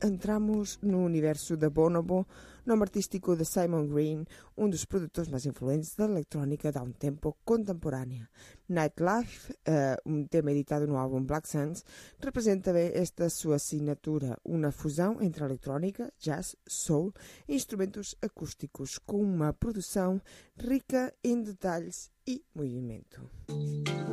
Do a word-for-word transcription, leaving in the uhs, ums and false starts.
entramos no universo da Bonobo, nome artístico de Simon Green, um dos produtores mais influentes da eletrónica da um tempo contemporânea. Nightlife, uh, um tema editado no álbum Black Sands, representa bem esta sua assinatura, uma fusão entre a eletrónica, jazz, soul e instrumentos acústicos, com uma produção rica em detalhes e movimento.